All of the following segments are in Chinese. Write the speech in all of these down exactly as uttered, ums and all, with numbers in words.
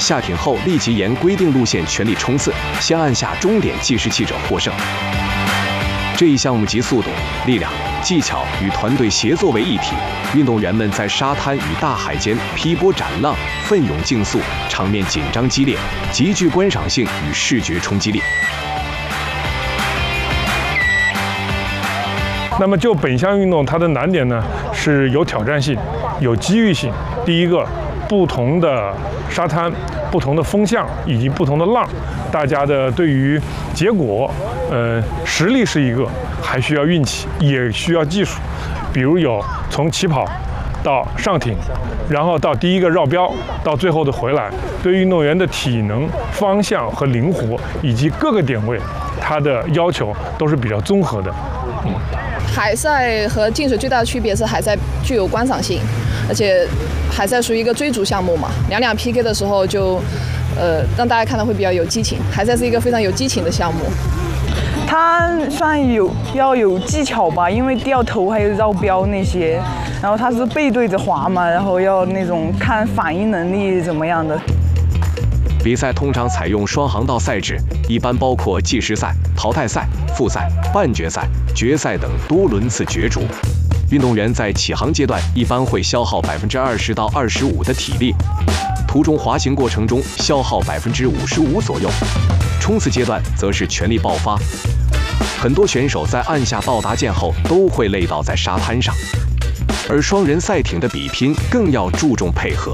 下艇后立即沿规定路线全力冲刺，先按下终点计时器者获胜。这一项目集速度、力量、技巧与团队协作为一体，运动员们在沙滩与大海间劈波斩浪，奋勇竞速，场面紧张激烈，极具观赏性与视觉冲击力。 那么就本项运动，它的难点呢是有挑战性、有机遇性。第一个，不同的沙滩、不同的风向以及不同的浪，大家的对于结果，呃，实力是一个，还需要运气，也需要技术。比如有从起跑到上艇，然后到第一个绕标，到最后的回来，对运动员的体能、方向和灵活以及各个点位，它的要求都是比较综合的。嗯。 海赛和竞水最大的区别是，海赛具有观赏性，而且海赛属于一个追逐项目嘛，两两 P K 的时候就，呃，让大家看到会比较有激情。海赛是一个非常有激情的项目。 它算有要有技巧吧，因为掉头还有绕标那些，然后它是背对着滑嘛，然后要那种看反应能力怎么样的。 比赛通常采用双航道赛制，一般包括计时赛、淘汰赛、复赛、半决赛、决赛等多轮次角逐。运动员在起航阶段一般会消耗百分之二十到二十五的体力，途中滑行过程中消耗百分之五十五左右，冲刺阶段则是全力爆发。很多选手在按下到达键后都会累倒在沙滩上，而双人赛艇的比拼更要注重配合。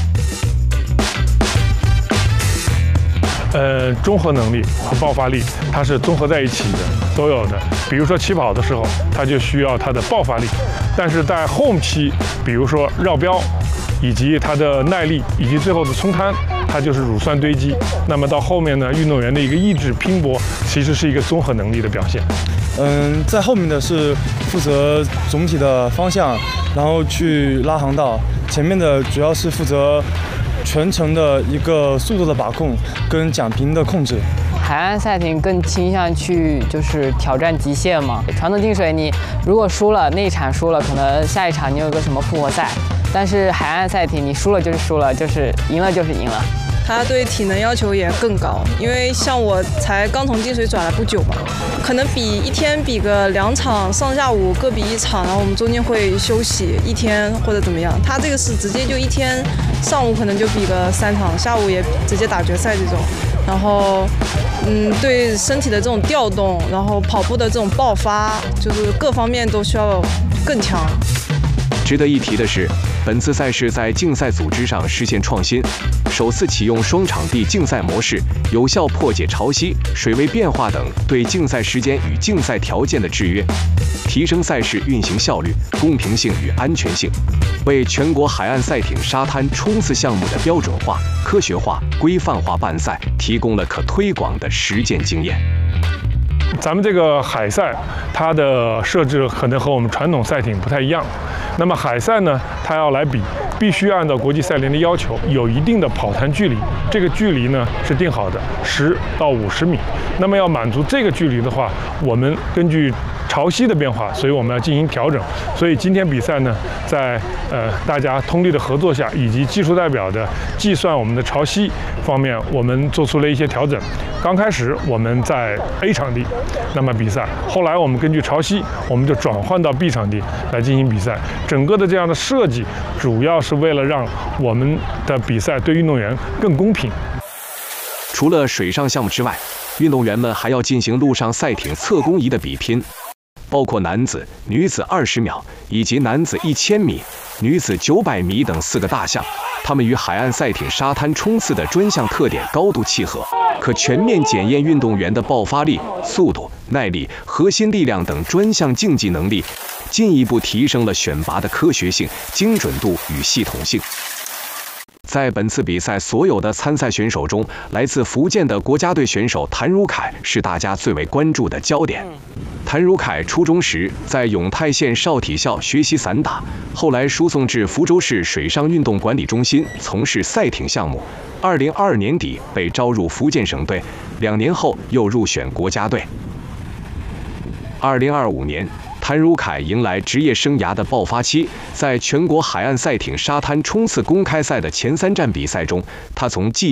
呃，综合能力和爆发力，它是综合在一起的，都有的。比如说起跑的时候，它就需要它的爆发力，但是在后期，比如说绕标，以及它的耐力，以及最后的冲滩，它就是乳酸堆积。那么到后面呢，运动员的一个意志拼搏，其实是一个综合能力的表现。 嗯，在后面的是负责总体的方向，然后去拉航道；前面的主要是负责全程的一个速度的把控跟桨频的控制。 海岸赛艇更倾向去就是挑战极限嘛。传统竞水你如果输了，那一场输了，可能下一场你有个什么复活赛。但是海岸赛艇你输了就是输了，就是赢了就是赢了。 它对体能要求也更高，因为像我才刚从竞水转来不久嘛，可能比一天比个两场，上下午各比一场，然后我们中间会休息一天或者怎么样。它这个是直接就一天，上午可能就比个三场，下午也直接打决赛这种。然后，嗯，对身体的这种调动，然后跑步的这种爆发，就是各方面都需要更强。 值得一提的是，本次赛事在竞赛组织上实现创新，首次启用双场地竞赛模式，有效破解潮汐、水位变化等对竞赛时间与竞赛条件的制约，提升赛事运行效率、公平性与安全性，为全国海岸赛艇沙滩冲刺项目的标准化、科学化、规范化办赛提供了可推广的实践经验。 咱们这个海赛，它的设置可能和我们传统赛艇不太一样。那么海赛呢，它要来比，必须按照国际赛联的要求，有一定的跑滩距离。这个距离呢是定好的，十到五十米。那么要满足这个距离的话，我们根据潮汐的变化，所以我们要进行调整。所以今天比赛呢，在呃大家通力的合作下，以及技术代表的计算我们的潮汐方面，我们做出了一些调整。刚开始我们在 A 场地，那么比赛，后来我们根据潮汐，我们就转换到 B 场地来进行比赛。整个的这样的设计，主要是为了让我们的比赛对运动员更公平。 除了水上项目之外，运动员们还要进行陆上赛艇测功仪的比拼，包括男子、女子二十秒以及男子一千米、女子九百米等四个大项。它们与海岸赛艇沙滩冲刺的专项特点高度契合，可全面检验运动员的爆发力、速度、耐力、核心力量等专项竞技能力，进一步提升了选拔的科学性、精准度与系统性。在本次比赛所有的参赛选手中，来自福建的国家队选手谭如凯是大家最为关注的焦点。谭如凯初中时在永泰县少体校学习散打，后来输送至福州市水上运动管理中心从事赛艇项目。二零二二年底被招入福建省队，两年后又入选国家队。二零二五年。谭如凯迎来职业生涯的爆发期，在全国海岸赛艇沙滩冲刺公开赛的前三站比赛中，他从技